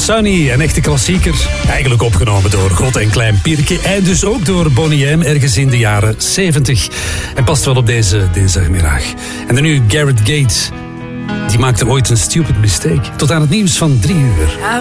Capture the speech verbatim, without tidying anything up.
Sunny, een echte klassieker. Eigenlijk opgenomen door Groot en Klein Pirke. En dus ook door Boney M. ergens in de jaren zeventig. En past wel op deze dinsdagmiddag. En dan nu Gareth Gates. Die maakte ooit een stupid mistake. Tot aan het nieuws van drie uur.